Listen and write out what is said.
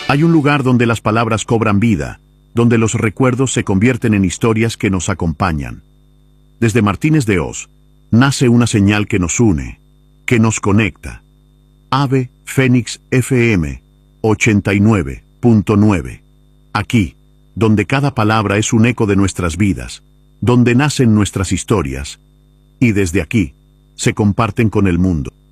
Hay un lugar donde las palabras cobran vida, donde los recuerdos se convierten en historias que nos acompañan. Desde Martínez de Oz, nace una señal que nos une, que nos conecta. Ave Fénix FM 89.9. Aquí, donde cada palabra es un eco de nuestras vidas, donde nacen nuestras historias, y desde aquí, se comparten con el mundo.